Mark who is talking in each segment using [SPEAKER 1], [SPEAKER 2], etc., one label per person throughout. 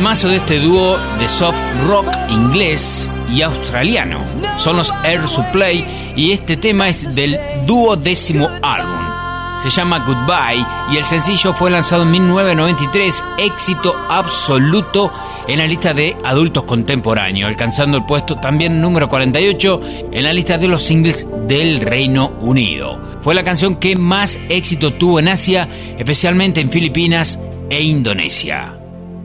[SPEAKER 1] Temazo de este dúo de soft rock inglés y australiano. Son los Air Supply y este tema es del 12º álbum. Se llama Goodbye y el sencillo fue lanzado en 1993, éxito absoluto en la lista de adultos contemporáneos, alcanzando el puesto también número 48 en la lista de los singles del Reino Unido. Fue la canción que más éxito tuvo en Asia, especialmente en Filipinas e Indonesia.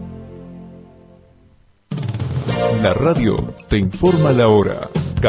[SPEAKER 2] La radio te informa la hora.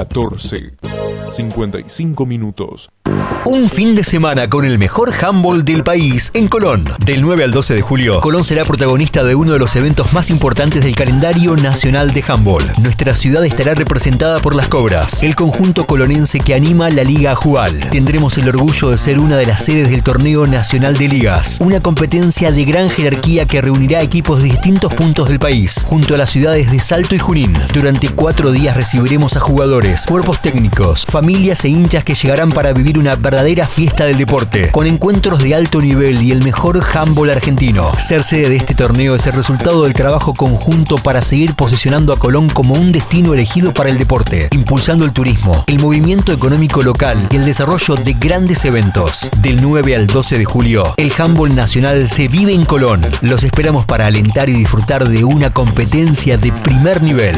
[SPEAKER 2] 14:55 minutos.
[SPEAKER 3] Un fin de semana con el mejor handball del país en Colón. Del 9 al 12 de julio, Colón será protagonista de uno de los eventos más importantes del calendario nacional de handball. Nuestra ciudad estará representada por las Cobras, el conjunto colonense que anima la Liga Ajubal. Tendremos el orgullo de ser una de las sedes del Torneo Nacional de Ligas, una competencia de gran jerarquía que reunirá equipos de distintos puntos del país, junto a las ciudades de Salto y Junín. Durante 4 días recibiremos a jugadores, cuerpos técnicos, familias e hinchas que llegarán para vivir una verdadera fiesta del deporte, con encuentros de alto nivel y el mejor handball argentino. Ser sede de este torneo es el resultado del trabajo conjunto para seguir posicionando a Colón como un destino elegido para el deporte, impulsando el turismo, el movimiento económico local y el desarrollo de grandes eventos. Del 9 al 12 de julio, el handball nacional se vive en Colón. Los esperamos para alentar y disfrutar de una competencia de primer nivel.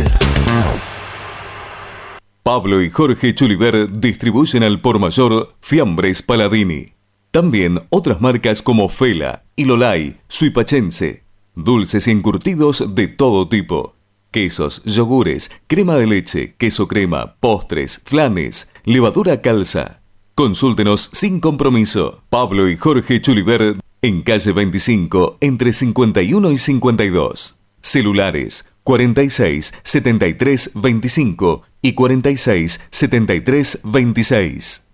[SPEAKER 4] Pablo y Jorge Chuliver distribuyen al por mayor Fiambres Paladini. También otras marcas como Fela, Ilolay, Suipachense. Dulces y encurtidos de todo tipo. Quesos, yogures, crema de leche, queso crema, postres, flanes, levadura calza. Consúltenos sin compromiso. Pablo y Jorge Chuliver en calle 25 entre 51 y 52. Celulares 46 73 25 y 46 73 26.